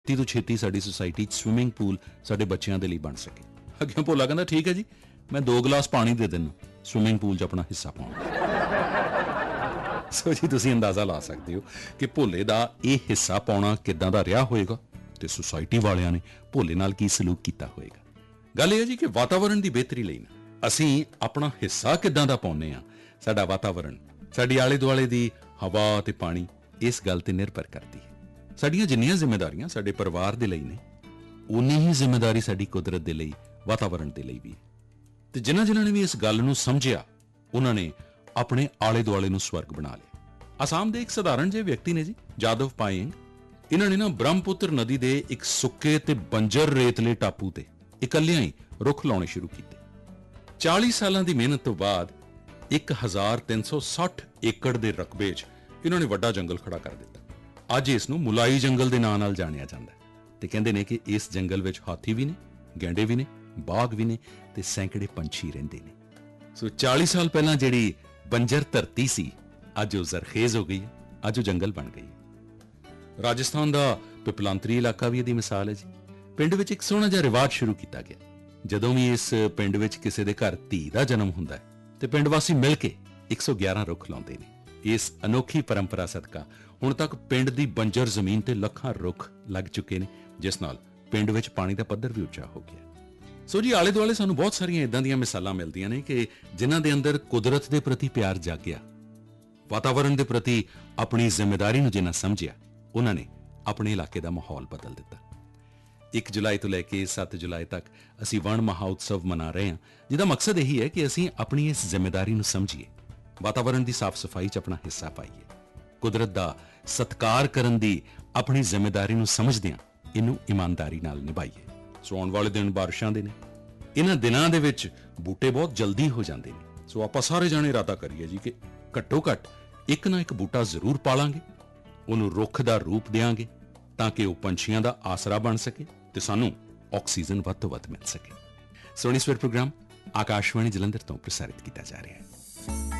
ਛੇਤੀ ਤੋਂ ਛੇਤੀ ਸਾਡੀ ਸੁਸਾਇਟੀ 'ਚ ਸਵਿਮਿੰਗ ਪੂਲ ਸਾਡੇ ਬੱਚਿਆਂ ਦੇ ਲਈ ਬਣ ਸਕੇ। ਅੱਗੇ ਭੋਲਾ ਕਹਿੰਦਾ ਠੀਕ ਹੈ ਜੀ, ਮੈਂ 2 ਗਲਾਸ ਪਾਣੀ ਦੇ ਦਿੰਦਾ ਸਵਿਮਿੰਗ ਪੂਲ 'ਚ ਆਪਣਾ ਹਿੱਸਾ ਪਾਉਣ। ਸੋ ਜੀ ਤੁਸੀਂ ਅੰਦਾਜ਼ਾ ਲਾ ਸਕਦੇ ਹੋ ਕਿ ਭੋਲੇ ਦਾ ਇਹ ਹਿੱਸਾ ਪਾਉਣਾ ਕਿੱਦਾਂ ਦਾ ਰਿਹਾ ਹੋਏਗਾ ਤੇ ਸੁਸਾਇਟੀ ਵਾਲਿਆਂ ਨੇ ਭੋਲੇ ਨਾਲ ਕੀ ਸਲੂਕ ਕੀਤਾ ਹੋਏਗਾ। ਗੱਲ ਇਹ ਹੈ ਜੀ ਕਿ ਵਾਤਾਵਰਣ ਦੀ ਬਿਹਤਰੀ ਲਈ ਨਾ ਅਸੀਂ ਆਪਣਾ ਹਿੱਸਾ ਕਿੱਦਾਂ ਦਾ ਪਾਉਂਦੇ ਹਾਂ, ਸਾਡਾ ਵਾਤਾਵਰਣ, ਸਾਡੀ ਆਲੇ ਦੁਆਲੇ ਦੀ ਹਵਾ ਤੇ ਪਾਣੀ ਇਸ ਗੱਲ ਤੇ ਨਿਰਭਰ ਕਰਦੀ ਹੈ। ਸਾਡੀਆਂ ਜਿੰਨੀਆਂ ਜ਼ਿੰਮੇਵਾਰੀਆਂ ਸਾਡੇ ਪਰਿਵਾਰ ਦੇ ਲਈ ਨੇ, ਉਨੀ ਹੀ ਜ਼ਿੰਮੇਵਾਰੀ ਸਾਡੀ ਕੁਦਰਤ ਦੇ ਲਈ, ਵਾਤਾਵਰਣ ਦੇ ਲਈ ਵੀ ਹੈ। ਤੇ ਜਿਨ੍ਹਾਂ ਨੇ ਵੀ ਇਸ ਗੱਲ ਨੂੰ ਸਮਝਿਆ, ਉਹਨਾਂ ਨੇ ਆਪਣੇ ਆਲੇ ਦੁਆਲੇ ਨੂੰ ਸਵਰਗ ਬਣਾ ਲਿਆ। ਅਸਾਮ ਦੇ ਇੱਕ ਸਧਾਰਨ ਜਿਹੇ ਵਿਅਕਤੀ ਨੇ ਜੀ, ਜਾਦਵ ਪਾਇੰਗ। ਇਹਨਾਂ ਨੇ ਨਾ ਬ੍ਰਹਮਪੁੱਤਰ ਨਦੀ ਦੇ ਇੱਕ ਸੁੱਕੇ ਤੇ ਬੰਜਰ ਰੇਤਲੇ ਟਾਪੂ ਤੇ ਇਕੱਲਿਆਂ ਹੀ ਰੁੱਖ ਲਾਉਣੇ ਸ਼ੁਰੂ ਕੀਤੇ। 40 ਸਾਲਾਂ ਦੀ ਮਿਹਨਤ ਤੋਂ ਬਾਅਦ 1360 ਏਕੜ ਦੇ ਰਕਬੇ 'ਚ ਇਹਨਾਂ ਨੇ ਵੱਡਾ ਜੰਗਲ ਖੜਾ ਕਰ ਦਿੱਤਾ। ਅੱਜ ਇਸ ਨੂੰ ਮੁਲਾਈ ਜੰਗਲ ਦੇ ਨਾਂ ਨਾਲ ਜਾਣਿਆ ਜਾਂਦਾ ਹੈ ਤੇ ਕਹਿੰਦੇ ਨੇ ਕਿ ਇਸ ਜੰਗਲ ਵਿੱਚ ਹਾਥੀ ਵੀ ਨੇ, ਗੈਂਡੇ ਵੀ ਨੇ, ਬਾਘ ਵੀ ਨੇ ਤੇ ਸੈਂਕੜੇ ਪੰਛੀ ਰਹਿੰਦੇ ਨੇ। ਸੋ 40 ਸਾਲ ਪਹਿਲਾਂ ਜਿਹੜੀ ਬੰਜਰ ਧਰਤੀ ਸੀ, ਅੱਜ ਉਹ ਜ਼ਰਖੇਜ਼ ਹੋ ਗਈ ਹੈ, ਅੱਜ ਉਹ ਜੰਗਲ ਬਣ ਗਈ ਹੈ। ਰਾਜਸਥਾਨ ਦਾ ਪਿਪਲਾਂਤਰੀ ਇਲਾਕਾ ਵੀ ਇਹਦੀ ਮਿਸਾਲ ਹੈ ਜੀ। ਪਿੰਡ ਵਿੱਚ ਇੱਕ ਸੋਹਣਾ ਜਿਹਾ ਰਿਵਾਜ ਸ਼ੁਰੂ ਕੀਤਾ ਗਿਆ। ਜਦੋਂ ਵੀ ਇਸ ਪਿੰਡ ਵਿੱਚ ਕਿਸੇ ਦੇ ਘਰ ਧੀ ਦਾ ਜਨਮ ਹੁੰਦਾ ਹੈ ਤੇ ਪਿੰਡ ਵਾਸੀ ਮਿਲ ਕੇ 111 ਰੁੱਖ ਲਾਉਂਦੇ ਨੇ। ਇਸ ਅਨੋਖੀ ਪਰੰਪਰਾ ਸਦਕਾ ਹੁਣ ਤੱਕ ਪਿੰਡ ਦੀ ਬੰਜਰ ਜ਼ਮੀਨ ਤੇ ਲੱਖਾਂ ਰੁੱਖ ਲੱਗ ਚੁੱਕੇ ਨੇ, ਜਿਸ ਨਾਲ ਪਿੰਡ ਵਿੱਚ ਪਾਣੀ ਦਾ ਪੱਧਰ ਵੀ ਉੱਚਾ ਹੋ ਗਿਆ। ਸੋ ਜੀ ਆਲੇ ਦੁਆਲੇ ਸਾਨੂੰ ਬਹੁਤ ਸਾਰੀਆਂ ਇਦਾਂ ਦੀਆਂ ਮਿਸਾਲਾਂ ਮਿਲਦੀਆਂ ਨੇ ਕਿ ਜਿਨ੍ਹਾਂ ਦੇ ਅੰਦਰ ਕੁਦਰਤ ਦੇ ਪ੍ਰਤੀ ਪਿਆਰ ਜਾਗਿਆ, ਵਾਤਾਵਰਣ ਦੇ ਪ੍ਰਤੀ ਆਪਣੀ ਜ਼ਿੰਮੇਵਾਰੀ ਨੂੰ ਜਿਨ੍ਹਾਂ ਸਮਝਿਆ, ਉਹਨਾਂ ਨੇ ਆਪਣੇ ਇਲਾਕੇ ਦਾ ਮਾਹੌਲ ਬਦਲ ਦਿੱਤਾ। 1 ਜੁਲਾਈ ਤੋਂ ਲੈ ਕੇ 7 ਜੁਲਾਈ ਤੱਕ ਅਸੀਂ ਵਣ ਮਹਾਉਤਸਵ ਮਨਾ ਰਹੇ ਹਾਂ, ਜਿਹਦਾ ਮਕਸਦ ਇਹੀ ਹੈ ਕਿ ਅਸੀਂ ਆਪਣੀ ਇਸ ਜ਼ਿੰਮੇਵਾਰੀ ਨੂੰ ਸਮਝੀਏ, ਵਾਤਾਵਰਣ ਦੀ ਸਾਫ਼ ਸਫਾਈ 'ਚ ਆਪਣਾ ਹਿੱਸਾ ਪਾਈਏ, ਕੁਦਰਤ ਦਾ ਸਤਿਕਾਰ ਕਰਨ ਦੀ ਆਪਣੀ ਜ਼ਿੰਮੇਵਾਰੀ ਨੂੰ ਸਮਝਦਿਆਂ ਇਹਨੂੰ ਇਮਾਨਦਾਰੀ ਨਾਲ ਨਿਭਾਈਏ। ਸੋ ਆਉਣ ਵਾਲੇ ਦਿਨ ਬਾਰਿਸ਼ਾਂ ਦੇ ਨੇ। ਇਹਨਾਂ ਦਿਨਾਂ ਦੇ ਵਿੱਚ ਬੂਟੇ ਬਹੁਤ ਜਲਦੀ ਹੋ ਜਾਂਦੇ ਨੇ। ਸੋ ਆਪਾਂ ਸਾਰੇ ਜਾਣੇ ਇਰਾਦਾ ਕਰੀਏ ਜੀ ਕਿ ਘੱਟੋ ਘੱਟ ਇੱਕ ਨਾ ਇੱਕ ਬੂਟਾ ਜ਼ਰੂਰ ਪਾਲਾਂਗੇ, ਉਹਨੂੰ ਰੁੱਖ ਦਾ ਰੂਪ ਦਿਆਂਗੇ ਤਾਂ ਕਿ ਉਹ ਪੰਛੀਆਂ ਦਾ ਆਸਰਾ ਬਣ ਸਕੇ ਤੇ ਸਾਨੂੰ ਆਕਸੀਜਨ ਵੱਧ ਤੋਂ ਵੱਧ ਮਿਲ ਸਕੇ। ਸੋਨੀ ਸਵੇਰ ਪ੍ਰੋਗਰਾਮ ਆਕਾਸ਼ਵਾਣੀ ਜਲੰਧਰ ਤੋਂ ਪ੍ਰਸਾਰਿਤ ਕੀਤਾ ਜਾ ਰਿਹਾ ਹੈ।